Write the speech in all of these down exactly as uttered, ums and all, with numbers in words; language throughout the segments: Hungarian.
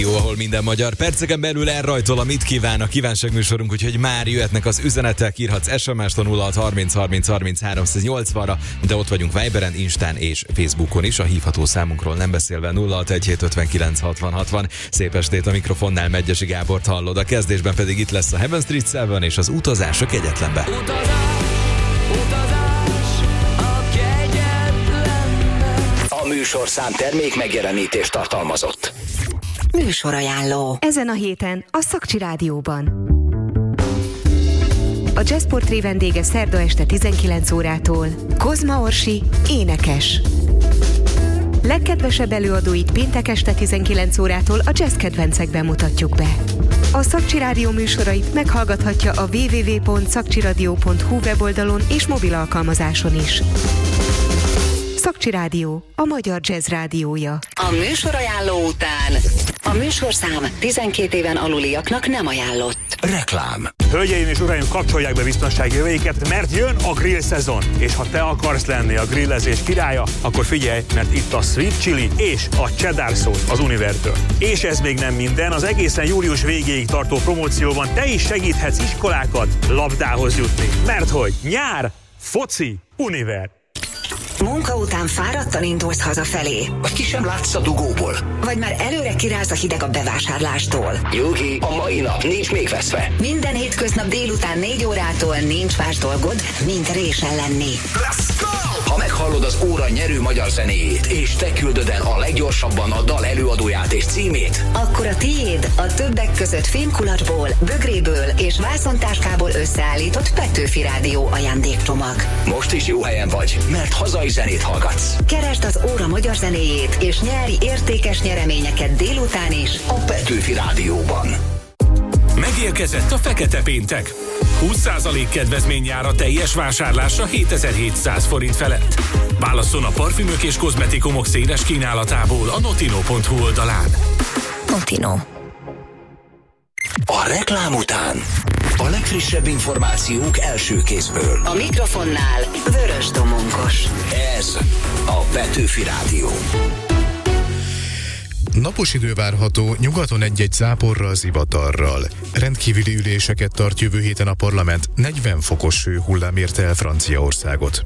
Jó, ahol minden magyar. Perceken belül elrajtol, amit kíván a kívánságműsorunk, úgyhogy már jöhetnek az üzenetek, írhatsz es em es-t a nulla hat harminc harminc harminc háromszáznyolcvanra, de ott vagyunk Viberen, Instán és Facebookon is, a hívható számunkról nem beszélve nulla hat egy-hét ötvenkilenc hatvan hatvan. Szép estét, a mikrofonnál Medgyessy Gábort hallod, a kezdésben pedig itt lesz a Heaven Street Seven és az Utazás a kegyetlenbe. Utazás, utazás a kegyetlenbe. A műsorszám termék megjelenítést tartalmazott. Műsorajánló. Ezen a héten a Szakcsi Rádióban. A Jazzportré vendége szerda este tizenkilenc órától Kozma Orsi, énekes. Legkedvesebb előadóit péntek este tizenkilenc órától a jazz kedvencekben mutatjuk be. A Szakcsi Rádió műsorait meghallgathatja a double-u double-u double-u pont szakcsiradio pont hu weboldalon és mobil alkalmazáson is. Szakcsi Rádió, a magyar jazz rádiója. A műsorajánló után a műsorszám tizenkét éven aluliaknak nem ajánlott. Reklám. Hölgyeim és uraim, kapcsolják be biztonsági öveiket, mert jön a grill szezon. És ha te akarsz lenni a grillezés királya, akkor figyelj, mert itt a sweet chili és a cheddar sauce az Univertől. És ez még nem minden, az egészen július végéig tartó promócióban te is segíthetsz iskolákat labdához jutni. Mert hogy nyár, foci, Univer. Munka után fáradtan indulsz hazafelé. Vagy ki sem látsz a dugóból. Vagy már előre kiráz a hideg a bevásárlástól. Nyugi, a mai nap nincs még veszve. Minden hétköznap délután négy órától nincs más dolgod, mint résen lenni. Let's go! Ha meghallod az óra nyerő magyar zenéjét, és te küldöd el a leggyorsabban a dal előadóját és címét, akkor a tiéd a többek között fémkulacsból, bögréből és vászontáskából összeállított Petőfi Rádió ajándékcsomag. most is jó helyen vagy, mert hazai zenét hallgatsz. Keresd az óra magyar zenéjét, és nyeri értékes nyereményeket délután is A Petőfi Rádióban. Megérkezett a fekete péntek. húsz százalék kedvezmény jár a teljes vásárlásra hétezer-hétszáz forint felett. Válasszon a parfümök és kozmetikumok széles kínálatából a notino pont hu oldalán. Notino. A reklám után a legfrissebb információk első kézből. A mikrofonnál Vörös Domonkos. Ez a Petőfi Rádió. Napos idő várható, nyugaton egy-egy záporral, zivatarral. Rendkívüli üléseket tart jövő héten a parlament, negyven fokos hőhullám érte el Franciaországot.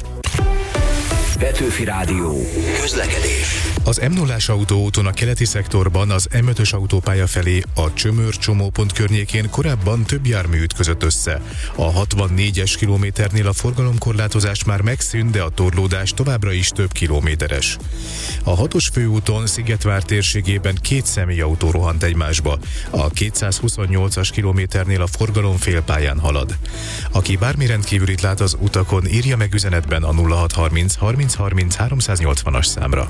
Petőfi Rádió. Közlekedés. Az em nullás autóúton a keleti szektorban az em ötös autópálya felé a Csömör csomópont környékén korábban több jármű ütközött össze. A hatvannégyes kilométernél a forgalomkorlátozás már megszűnt, de a torlódás továbbra is több kilométeres. A hatos főúton Szigetvár térségében két személyautó rohant egymásba. A kétszázhuszonnyolcas kilométernél a forgalom félpályán halad. Aki bármi rendkívülit lát az utakon, írja meg üzenetben a nulla hat harminc harminc harminc háromszáznyolcvanas számra.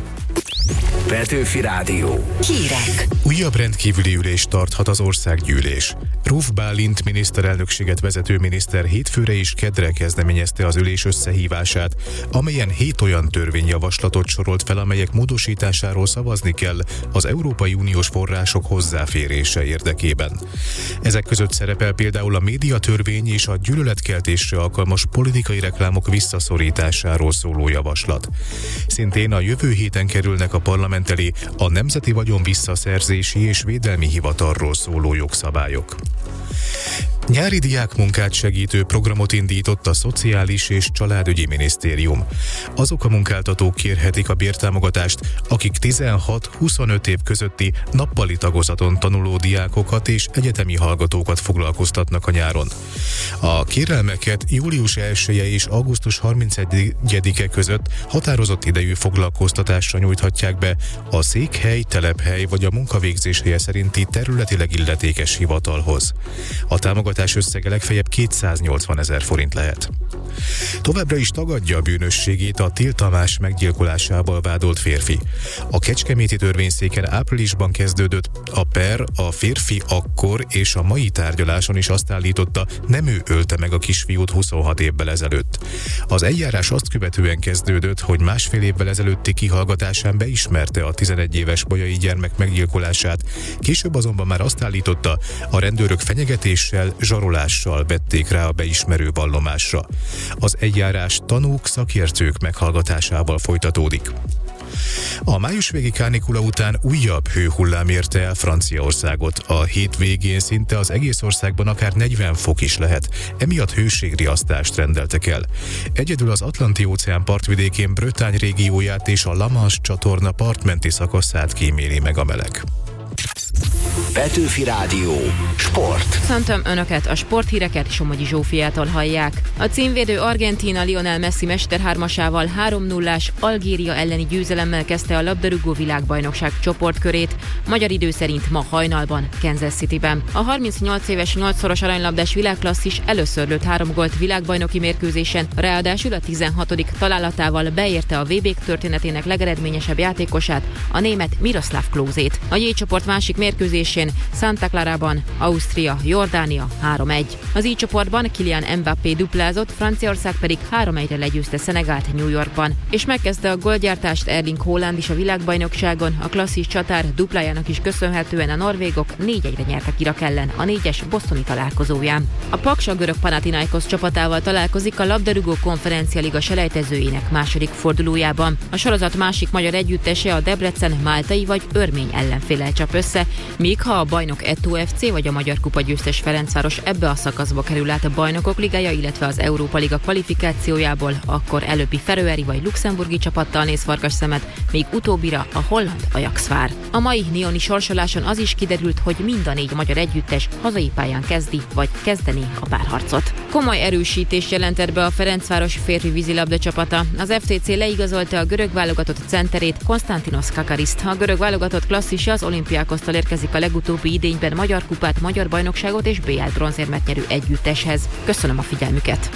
Petőfi Rádió. Hírek. Újabb rendkívüli ülést tarthat az országgyűlés. Ruf Bálint miniszterelnökséget vezető miniszter hétfőre és kedre kezdeményezte az ülés összehívását, amelyen hét olyan törvényjavaslatot sorolt fel, amelyek módosításáról szavazni kell az Európai Uniós források hozzáférése érdekében. Ezek között szerepel például a médiatörvény és a gyűlöletkeltésre alkalmas politikai reklámok visszaszorításáról szóló javaslat. Szintén a jövő héten kerülnek a parlament elé a Nemzeti Vagyon Visszaszerzési és Védelmi Hivatalról szóló jogszabályok. Nyári diákmunkát segítő programot indított a Szociális és Családügyi Minisztérium. Azok a munkáltatók kérhetik a bértámogatást, akik tizenhat-huszonöt év közötti nappali tagozaton tanuló diákokat és egyetemi hallgatókat foglalkoztatnak a nyáron. A kérelmeket július elseje és augusztus harmincegyedike között határozott idejű foglalkoztatásra nyújthatják be a székhely, telephely vagy a munkavégzés helye szerinti területileg illetékes hivatalhoz. A támogatás összege legfeljebb kétszáznyolcvanezer forint lehet. Továbbra is tagadja a bűnösségét a Till Tamás meggyilkolásával vádolt férfi. A kecskeméti törvényszéken áprilisban kezdődött a per, a férfi akkor és a mai tárgyaláson is azt állította, nem ő ölte meg a kisfiút huszonhat évvel ezelőtt. Az eljárás azt követően kezdődött, hogy másfél évvel ezelőtti kihallgatásán beismerte a tizenegy éves bolyai gyermek meggyilkolását, később azonban már azt állította, a rendőrök fenyegetéssel, zsarolással vették rá a beismerő vallomásra. Az eljárás tanúk, szakértők meghallgatásával folytatódik. A május végi kánikula után újabb hőhullám érte el Franciaországot. A hét végén szinte az egész országban akár negyven fok is lehet, emiatt hőségriasztást rendeltek el. Egyedül az Atlanti-óceán partvidékén Bretagne régióját és a La Manche csatorna partmenti szakaszát kíméli meg a meleg. Petőfi Rádió. Sport. Köszöntöm Önöket, a sporthíreket Somogyi Zsófiától hallják. A címvédő Argentína Lionel Messi mesterhármasával három nullás Algéria elleni győzelemmel kezdte a labdarúgó világbajnokság csoportkörét, magyar idő szerint ma hajnalban, Kansas Cityben. A harmincnyolc éves nyolcszoros aranylabdás világklasszis először lőtt három gólt világbajnoki mérkőzésen, ráadásul a tizenhatodik találatával beérte a vé bé történetének legeredményesebb játékosát, a német Miroslav Klózét. A J csoport másik mérkőzésén Santa Clarában Ausztria, Jordánia három egy. Az I csoportban Kylian Mbappé duplázott, Franciaország pedig három egyre legyőzte Szenegált New Yorkban. És megkezdte a gólgyártást Erling Haaland is a világbajnokságon, a klasszis csatár duplájának is köszönhetően a norvégok négy egyre nyertek Irak ellen a négyes bostoni találkozóján. A Paks a görög Panathinaikos csapatával találkozik a labdarúgó konferencia liga selejtezőjének második fordulójában. A sorozat másik magyar együttese a Debrecen máltai vagy örmény ellenféllel csap össze, míg ha a bajnok Eto ef cé vagy a Magyar Kupa győztes Ferencváros ebbe a szakaszba kerül át a Bajnokok Ligája, illetve az Európa Liga kvalifikációjából, akkor előbbi feröeri vagy luxemburgi csapattal néz farkas szemet, míg utóbbira a holland Ajax vár. A mai nioni sorsoláson az is kiderült, hogy mind a négy magyar együttes hazai pályán kezdi vagy kezdeni a párharcot. Komoly erősítést jelentett be a Ferencváros férfi vízilabda csapata. Az ef cé cé leigazolta a görög válogatott centerét, Konstantinos Kakariszt. A görög válogatott klasszisa az Olympiákosztól érkezik a legutóbbi idényben magyar kupát, magyar bajnokságot és bé el bronzérmet nyerő együtteshez. Köszönöm a figyelmüket!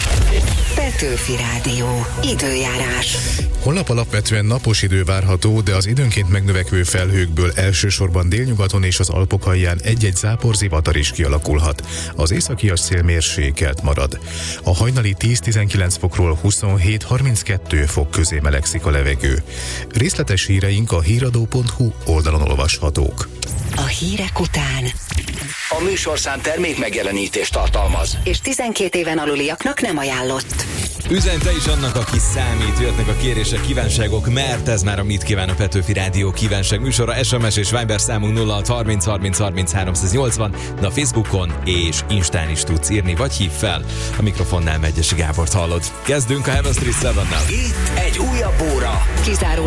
Petőfi Rádió. Időjárás. Holnap alapvetően napos idő várható, de az időnként megnövekvő felhőkből elsősorban délnyugaton és az Alpok alján egy-egy záporzivatar is kialakulhat. Az északi szél mérsékelt marad. A hajnali tíz-tizenkilenc fokról huszonhét-harminckettő fok közé melegszik a levegő. Részletes híreink a híradó pont hu oldalon olvashatók. A hírek után A műsorszám termék megjelenítést tartalmaz, és tizenkét éven aluliaknak nem ajánlott. Üzen te is annak, aki számít, jöhetnek a kérések, kívánságok, mert ez már a Mit kíván a Petőfi Rádió kívánság műsora. es em es és Viber számunk nulla hat harminc harminc harminc háromszáznyolcvan, de a Facebookon és Instán is tudsz írni, vagy hív fel. A mikrofonnál Megyesi Gábort hallod. Kezdünk a Heaven Street Seven-nel. itt egy újabb óra. Kizárólag